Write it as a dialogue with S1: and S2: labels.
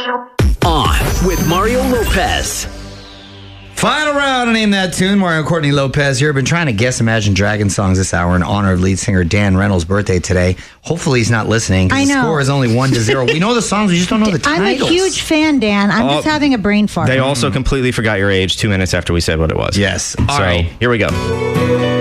S1: On with Mario Lopez.
S2: Final round to name that tune. Mario Courtney Lopez here. Been trying to guess Imagine Dragons songs this hour in honor of lead singer Dan Reynolds' birthday today. Hopefully he's not listening.
S3: I know.
S2: The score is only 1-0. We know the songs, we just don't know the titles.
S3: I'm a huge fan, Dan. I'm just having a brain fart.
S4: They also completely forgot your age 2 minutes after we said what it was.
S2: Yes.
S4: All right, here we go.